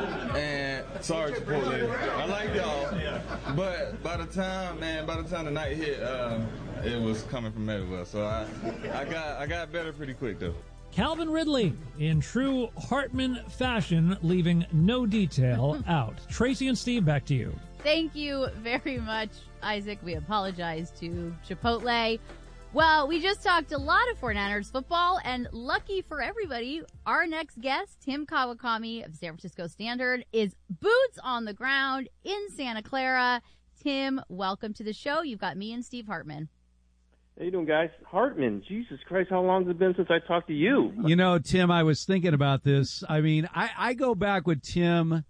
and sorry Chipotle, I like y'all, but by the time man, by the time the night hit, um, it was coming from everywhere. So I, I got I got better pretty quick though. Calvin Ridley, in true Hartman fashion, leaving no detail out. Tracy and Steve, back to you. Thank you very much, Isaac. We apologize to Chipotle. Well, we just talked a lot of 49ers football, and lucky for everybody, our next guest, Tim Kawakami of San Francisco Standard, is boots on the ground in Santa Clara. Tim, welcome to the show. You've got me and Steve Hartman. How you doing, guys? Hartman, Jesus Christ, how long has it been since I talked to you? You know, Tim, I was thinking about this. I mean, I, I go back with Tim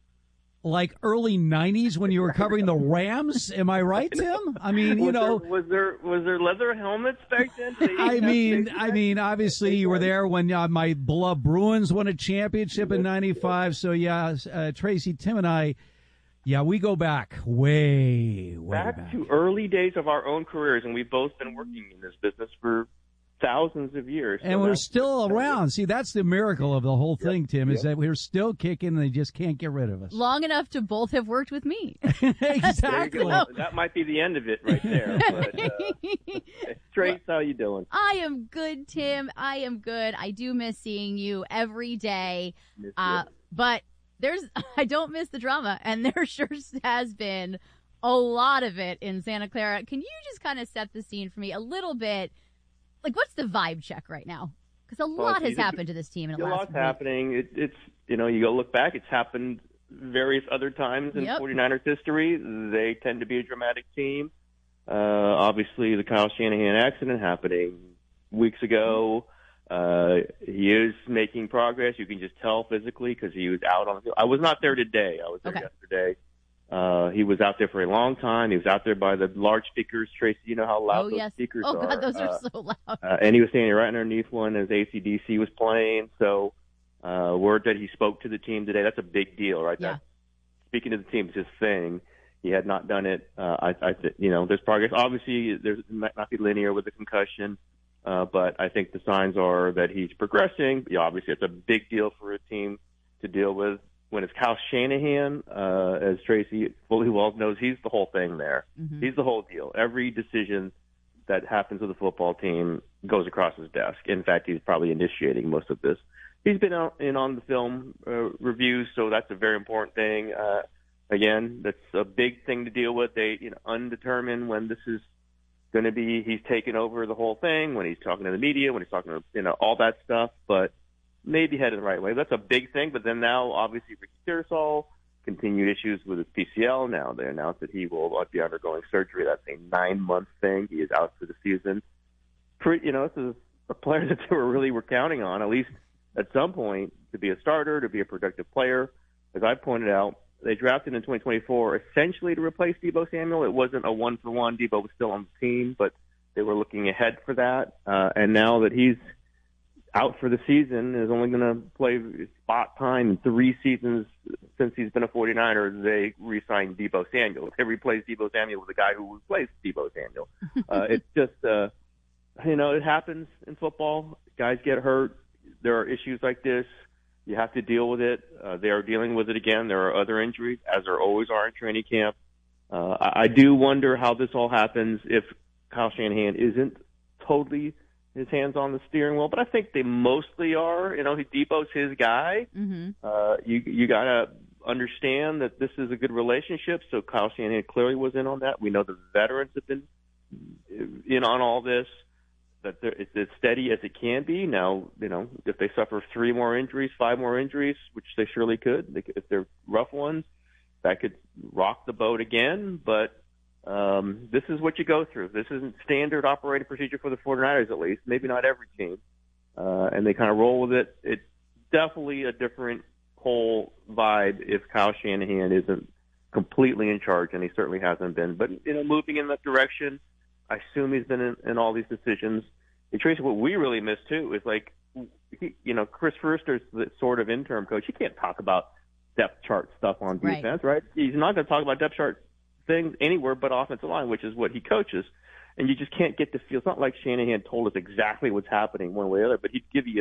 like early nineties when you were covering the Rams. Am I right, Tim? I mean, you was know, there, was there was there leather helmets back then? I mean, I mean, obviously you were there when uh, my beloved Bruins won a championship in ninety-five. So yeah, uh, Tracy, Tim, and I, yeah, we go back way, way back, back to early days of our own careers, and we've both been working in this business for thousands of years. And so we're still around. See, that's the miracle of the whole thing, Tim, yep. is that we're still kicking and they just can't get rid of us. Long enough to both have worked with me. Exactly. That might be the end of it right there. But, uh, Trace, how you doing? I am good, Tim. I am good. I do miss seeing you every day. Uh, but there's, I don't miss the drama, and there sure has been a lot of it in Santa Clara. Can you just kind of set the scene for me a little bit? Like, what's the vibe check right now? Because a Well, lot has it's- happened to this team in the A last lot's week. happening. It, it's, you know, you go look back, it's happened various other times in Yep. 49ers history. They tend to be a dramatic team. Uh, obviously, the Kyle Shanahan accident happening weeks ago. Uh, he is making progress. You can just tell physically because he was out on the field. I was not there today. I was there Okay. yesterday. Uh, he was out there for a long time. He was out there by the large speakers. Tracy, you know how loud Oh, those yes. speakers Oh, are. God, those are Uh, so loud. uh, and he was standing right underneath one as A C D C was playing. So, uh, word that he spoke to the team today, that's a big deal, right? Yeah. That, speaking to the team is his thing. He had not done it. Uh, I, I, th- you know, there's progress. Obviously, there's it might not be linear with the concussion. Uh, but I think the signs are that he's progressing. Yeah, obviously, it's a big deal for a team to deal with. When it's Kyle Shanahan, uh, as Tracy fully well knows, he's the whole thing there. Mm-hmm. He's the whole deal. Every decision that happens with the football team goes across his desk. In fact, he's probably initiating most of this. He's been out in on the film uh, reviews, so that's a very important thing. Uh, again, that's a big thing to deal with. They, you know, undetermined when this is going to be. He's taken over the whole thing when he's talking to the media, when he's talking to, you know, all that stuff. But maybe headed the right way. That's a big thing. But then now, obviously, Ricky Pearsall, continued issues with his P C L. Now they announced that he will be undergoing surgery. That's a nine-month thing. He is out for the season. Pretty, you know, this is a player that they were really were counting on, at least at some point, to be a starter, to be a productive player. As I pointed out, they drafted in twenty twenty-four essentially to replace Deebo Samuel. It wasn't a one-for-one. Deebo was still on the team, but they were looking ahead for that. Uh, and now that he's out for the season, is only going to play spot time in three seasons since he's been a forty-niner, they re-signed Deebo Samuel. They replaced Deebo Samuel with the guy who replaced Deebo Samuel. Uh, it's just, uh, you know, it happens in football. Guys get hurt. There are issues like this. You have to deal with it. Uh, they are dealing with it again. There are other injuries, as there always are in training camp. Uh, I, I do wonder how this all happens if Kyle Shanahan isn't totally his hands on the steering wheel, but I think they mostly are. You know, Deebo's his guy. Mm-hmm. Uh, you you got to understand that this is a good relationship, so Kyle Shanahan clearly was in on that. We know the veterans have been in on all this, that it's as steady as it can be. Now, you know, if they suffer three more injuries, five more injuries, which they surely could, they could if they're rough ones, that could rock the boat again, but Um, this is what you go through. This isn't standard operating procedure for the forty-niners, at least. Maybe not every team. Uh, and they kind of roll with it. It's definitely a different whole vibe if Kyle Shanahan isn't completely in charge, and he certainly hasn't been. But, you know, moving in that direction, I assume he's been in, in all these decisions. And Tracy, what we really miss, too, is like, he, you know, Chris Furster's the sort of interim coach. He can't talk about depth chart stuff on defense, right? right? He's not going to talk about depth chart things anywhere but offensive line, which is what he coaches. And you just can't get the feel. It's not like Shanahan told us exactly what's happening one way or the other, but he'd give you